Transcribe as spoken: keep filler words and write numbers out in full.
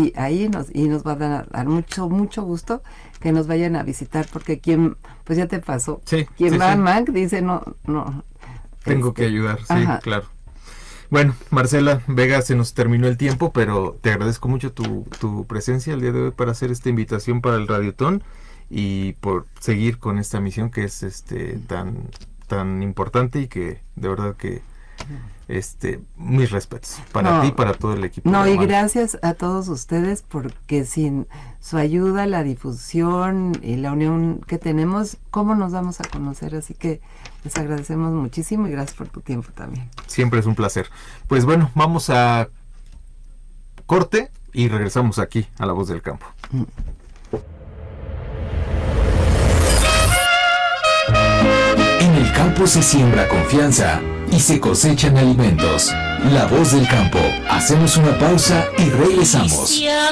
ahí, ahí nos, y nos va a dar, dar mucho, mucho gusto que nos vayan a visitar, porque quien, pues ya te pasó, sí, quien sí, va sí. al M A C dice no, no. Tengo este, que ayudar, sí, ajá. claro. Bueno, Marcela Vega, se nos terminó el tiempo, pero te agradezco mucho tu, tu presencia el día de hoy para hacer esta invitación para el Radiotón y por seguir con esta misión que es este tan tan importante y que de verdad que este mis respetos para No, ti y para todo el equipo. No, de y Romano. gracias a todos ustedes, porque sin su ayuda, la difusión y la unión que tenemos, ¿cómo nos vamos a conocer? Así que les agradecemos muchísimo y gracias por tu tiempo también. Siempre es un placer. Pues bueno, vamos a corte y regresamos aquí a La Voz del Campo. Mm. En el campo se siembra confianza y se cosechan alimentos. La Voz del Campo. Hacemos una pausa y regresamos.